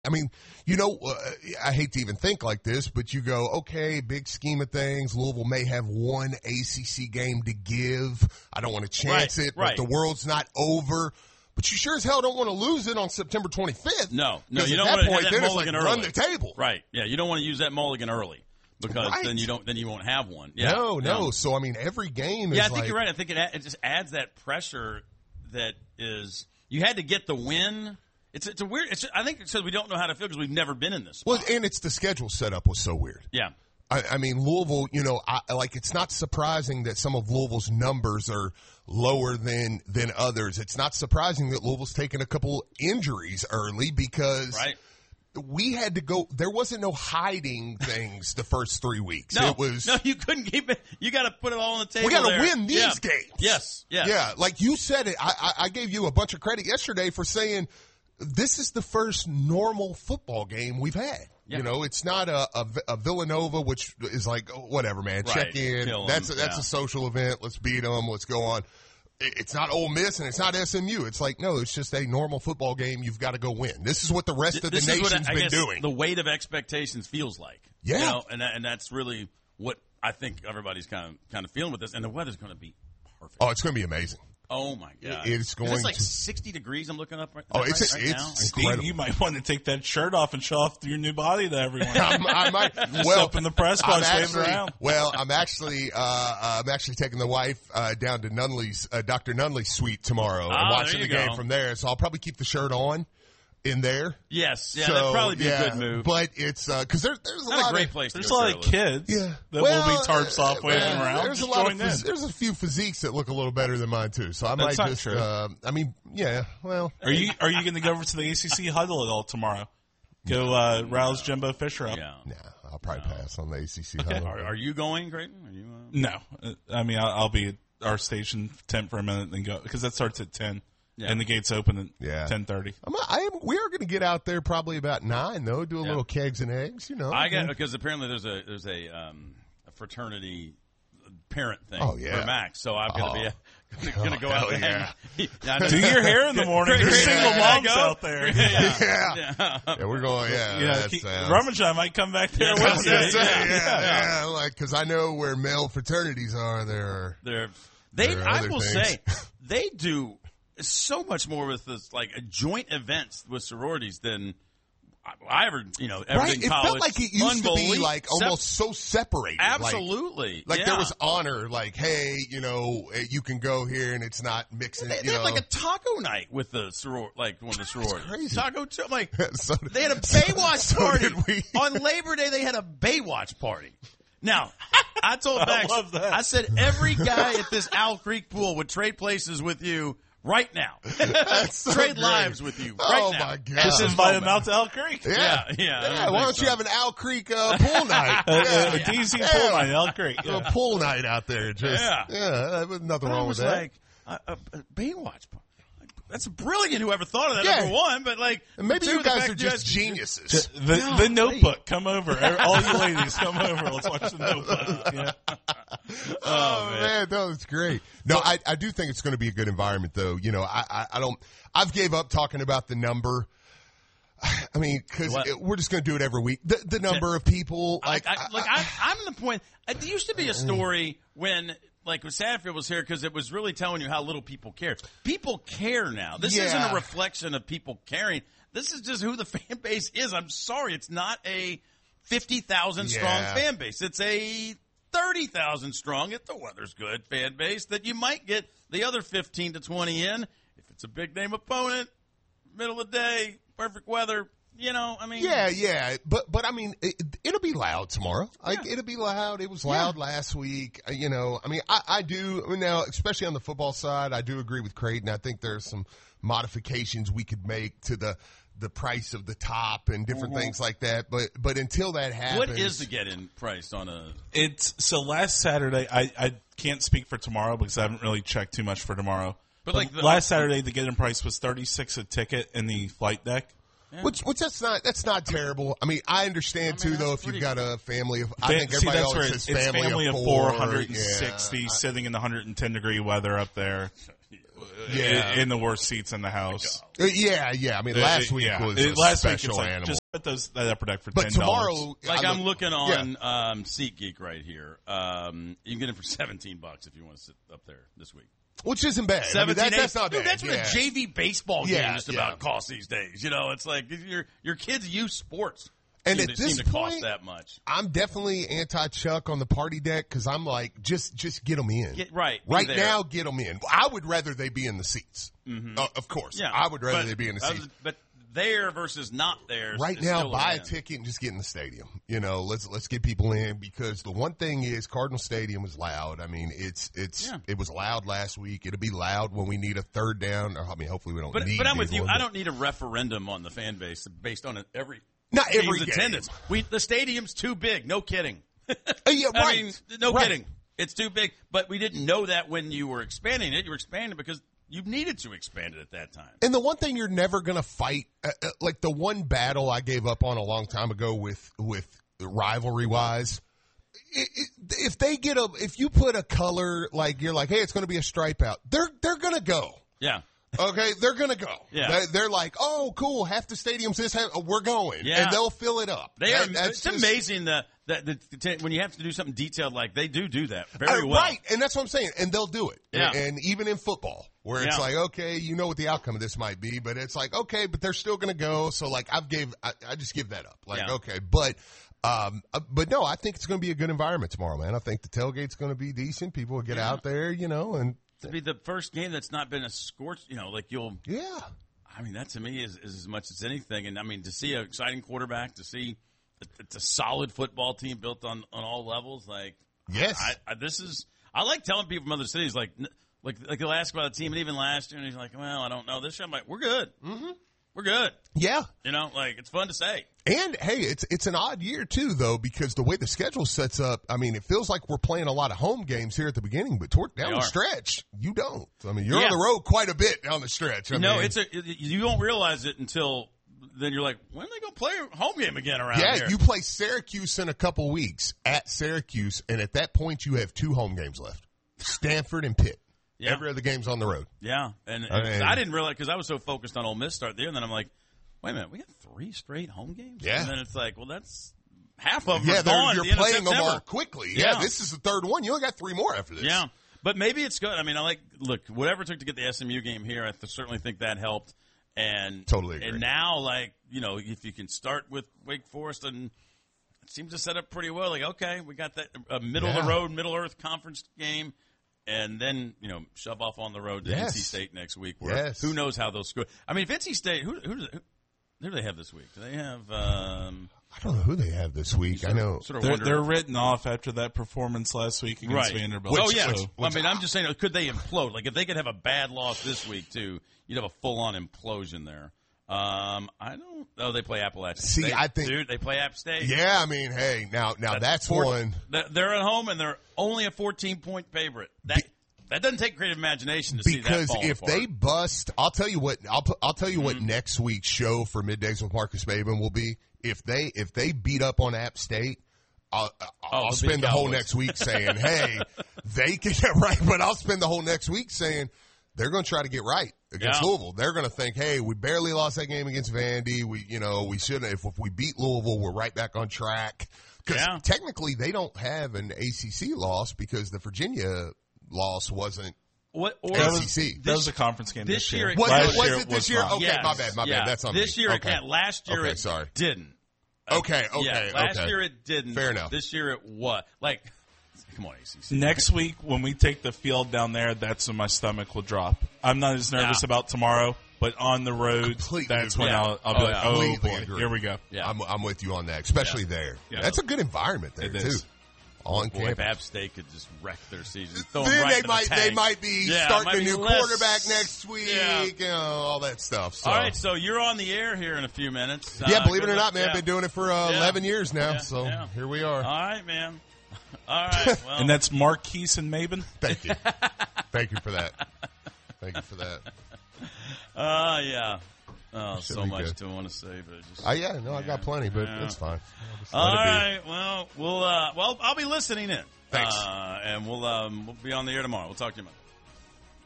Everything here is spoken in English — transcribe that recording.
I mean, I hate to even think like this, but you go, okay, big scheme of things. Louisville may have one ACC game to give. I don't want to chance it, but the world's not over. But you sure as hell don't want to lose it on September 25th. No, you don't want to have that mulligan early. Run the table. Right. Yeah, you don't want to use that mulligan early because then you won't have one. Yeah. No. So I mean, every game is I think you're right. I think it just adds that pressure that is you had to get the win. It's a weird. I think it says we don't know how to feel because we've never been in this spot. Well, and it's the schedule setup was so weird. Yeah. I mean, Louisville, it's not surprising that some of Louisville's numbers are lower than others. It's not surprising that Louisville's taken a couple injuries early because we had to go. There wasn't no hiding things the first 3 weeks. No, you couldn't keep it. You got to put it all on the table. We got to win these games. Yes. Yeah, like you said it. I gave you a bunch of credit yesterday for saying this is the first normal football game we've had. Yeah. It's not a Villanova, which is like, whatever, man, check in. That's a social event. Let's beat them. Let's go on. It's not Ole Miss and it's not SMU. It's like, no, it's just a normal football game. You've got to go win. This is what the rest of the nation's been doing. The weight of expectations feels like. Yeah. And that's really what I think everybody's kind of feeling with this. And the weather's going to be perfect. Oh, it's going to be amazing. Oh, my God. It's going it's like 60 degrees I'm looking up right now. It's incredible. Steve, you might want to take that shirt off and show off your new body to everyone. I might. Up in the press box waving around. Well, I'm actually taking the wife down to Dr. Nunley's suite tomorrow and watching the game from there. So I'll probably keep the shirt on in there. Yes, that'd probably be a good move. But it's because there's a lot great place. There's a lot of kids that will be tarps off waving around. There's there's a few physiques that look a little better than mine too. So I might just. True. Well, are you going to go over to the ACC huddle at all tomorrow? Go rouse Jimbo Fisher up. Yeah. Nah, I'll probably pass on the ACC huddle. Are you going, Creighton? Are you? No, I mean I'll be at our station tent for a minute and go because that starts at 10. Yeah. And the gates open at 10:30. We are going to get out there probably about 9 though. Do a little kegs and eggs, because apparently there's a fraternity parent thing for Max. So I'm going to go out there. Yeah. Do your hair in the morning. There's single moms out there. Yeah, we're going. Rummage might come back there with you. Like because I know where male fraternities are. I will say they do so much more with this, like joint events with sororities than I ever, ever in college. It felt like it used to be like almost so separated. Absolutely. Like there was honor, like, hey, you can go here and it's not mixing. They had like a taco night with the one of the sororities. Crazy. Taco, they had a Baywatch party. On Labor Day, they had a Baywatch party. Now, I told Max, I said every guy at this Owl Creek pool would trade places with you right now. Trade lives with you right now. My God. Just invite them out to Owl Creek. Yeah. Why don't you have an Owl Creek pool night? A DC pool night, Owl Creek. A pool night out there. Just, there's nothing wrong with that. Like a Baywatch. That's brilliant. Whoever thought of that, number one. But and maybe you guys are just geniuses. The Notebook, come over. All you ladies, come over. Let's watch the Notebook. Yeah. Oh man, that was great. No, I do think it's going to be a good environment, though. I've gave up talking about the number. I mean, because we're just going to do it every week. The number of people, I'm the point. It used to be a story when Satterfield was here because it was really telling you how little people care. People care now. This isn't a reflection of people caring. This is just who the fan base is. I'm sorry, it's not a 50,000 strong fan base. It's a 30,000 strong, if the weather's good, fan base that you might get the other 15 to 20 in. If it's a big name opponent, middle of the day, perfect weather, I mean. Yeah. But I mean, it'll be loud tomorrow. It'll be loud. It was loud last week. I mean, I do now, especially on the football side, I do agree with Creighton. I think there's some modifications we could make to the price of the top and different things like that. But until that happens. What is the get-in price on a? So last Saturday, I can't speak for tomorrow because I haven't really checked too much for tomorrow. But last Saturday, the get-in price was $36 a ticket in the flight deck. Yeah. Which that's not terrible. I mean, I understand too, though, if you've got a family of, I think everybody always says family of 4. 160 sitting in the 110-degree weather up there. in the worst seats in the house. Yeah. I mean, last week was a special animal. Just put that upper deck for $10. But tomorrow, I'm looking on SeatGeek right here. You can get it for $17 if you want to sit up there this week. Which isn't bad. I mean, that's not bad. Dude, that's what a JV baseball game just about costs these days. You know, it's like your kids use sports. And at this point, cost that much. I'm definitely anti-Chuck on the party deck because I'm like, just get them in. Right now, get them in. I would rather they be in the seats. Mm-hmm. Of course. Yeah. I would rather they be in the seats. But there versus not there. Right now, buy a ticket and just get in the stadium. You know, let's get people in because the one thing is Cardinal Stadium is loud. I mean, it was loud last week. It'll be loud when we need a third down. I mean, hopefully we don't need. But I'm with you. I don't need a referendum on the fan base based on not every attendance. The stadium's too big. No kidding. Yeah, right. I mean, no kidding. It's too big. But we didn't know that when you were expanding it. You were expanding because you needed to expand it at that time. And the one thing you're never going to fight, like the one battle I gave up on a long time ago with rivalry-wise, if you put a color, like you're like, hey, it's going to be a stripe out, they're going to go. Yeah. Okay, they're going to go. Yeah. They're like, oh, cool, half the stadium's we're going. Yeah. And they'll fill it up. It's amazing that when you have to do something detailed, like they do that very well. Right, and that's what I'm saying. And they'll do it. Yeah. And even in football, where it's like, okay, you know what the outcome of this might be, but it's like, okay, but they're still going to go. So, like, I just give that up. Like, okay, but no, I think it's going to be a good environment tomorrow, man. I think the tailgate's going to be decent. People will get out there, you know, and to be the first game that's not been a scorch, you know, like you'll. Yeah. I mean, that to me is as much as anything. And I mean, to see an exciting quarterback, to see it's a solid football team built on all levels. Like, yes, I like telling people from other cities, like they'll ask about the team, and even last year, and he's like, well, I don't know this year. I'm like, we're good. Mm-hmm. We're good. Yeah. You know, like, it's fun to say. And, hey, it's an odd year, too, though, because the way the schedule sets up, I mean, it feels like we're playing a lot of home games here at the beginning, but down the stretch, you don't. I mean, you're on the road quite a bit down the stretch. You don't realize it until then you're like, when are they going to play a home game again around here? Yeah, you play Syracuse in a couple weeks at Syracuse, and at that point you have 2 home games left, Stanford and Pitt. Yeah. Every other game's on the road. Yeah, and I didn't realize because I was so focused on Ole Miss start there, and then I'm like, wait a minute, we got 3 straight home games? Yeah. And then it's like, well, that's half of them are gone. You're playing them all quickly. Yeah, this is the third one. You only got 3 more after this. Yeah, but maybe it's good. I mean, look, whatever it took to get the SMU game here, I certainly think that helped. And totally agree. And now, like, you know, if you can start with Wake Forest, and it seems to set up pretty well. Like, okay, we got that middle of the road, Middle Earth conference game. And then, you know, shove off on the road to NC State next week. Where who knows how they'll score? I mean, if NC State, who do they have this week? Do they have? I don't know who they have this week. I know they're written off after that performance last week against Vanderbilt. I mean, I'm just saying, could they implode? Like, if they could have a bad loss this week too, you'd have a full-on implosion there. I don't. Oh, they play Appalachian State. I think, dude, they play App State. Yeah, I mean, hey, now that's one. They're at home and they're only a 14-point favorite. That doesn't take creative imagination to see that fall apart. Because if they bust, I'll tell you what. I'll tell you what next week's show for Middays with Marcus Maben will be. If they beat up on App State, I'll spend the whole next week saying, hey, they can get right. But I'll spend the whole next week saying they're going to try to get right against Louisville. They're going to think, hey, we barely lost that game against Vandy. We shouldn't. If we beat Louisville, we're right back on track. Because technically they don't have an ACC loss because the Virginia loss wasn't ACC. That was a conference game this year. Was it this year? Okay, my bad. That's on this me. Year it can't. Last year it didn't. Okay. Last year it didn't. Fair enough. This year it was. Like, come on, ACC. Next week when we take the field down there, that's when my stomach will drop. I'm not as nervous about tomorrow, but on the road, that's when I'll be like, oh boy, here we go. Yeah. I'm with you on that, especially there. Yeah. That's a good environment there too. On campus. If App State could just wreck their season, then they might be starting a new quarterback next week, all that stuff. So. All right, so you're on the air here in a few minutes. Yeah, believe it or not, man, I've been doing it for 11 years now, so here we are. All right, man. All right, well. And that's Marquise and Maben? Thank you. Thank you for that. Thank you for that. Yeah. Oh, so much to want to say, but just, I got plenty, but it's fine. All right, well, I'll be listening in. Thanks, and we'll be on the air tomorrow. We'll talk to you about it.